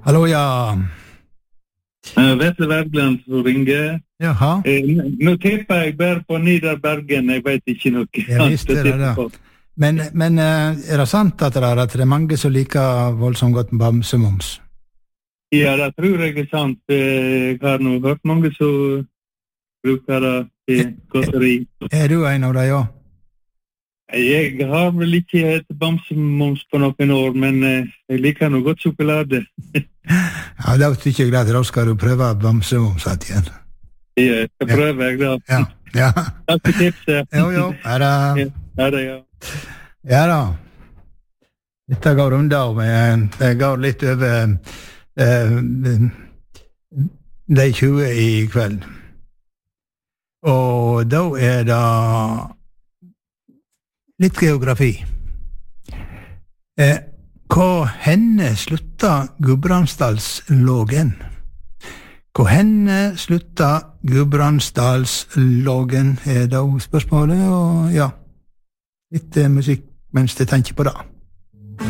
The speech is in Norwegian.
Hallo, ja. Vetle Wergeland som ringer. Jaha. Nå tipper jeg bare på Nidarbergen, jeg vet ikke noe. Jeg visste det da. Men er det sant at det er mange som liker voldsomt godt med bamsemums? Ja, det tror jeg er sant. Jeg har nå hørt mange som bruker det til godteri. Er du en av dem, ja? Jeg har vel ikke hatt bamsemums på noen år, men jeg liker noe godt sjokolade. Ja, da tykker jeg at da skal du prøve bamsemums igjen. Ja, jeg skal prøve, jeg da. Ja. Takk for tipset. Jo, er det? Ja, det, ja. Ja da. Dette går rundt av, men det går litt over de 20 i kveld. Og da er det litt geografi. Hva henne slutta Gudbrandsdalslågen? Hva henne slutta Gudbrandsdalslågen, er da spørsmålet, og ja, litt musikk mens jeg tenker på det.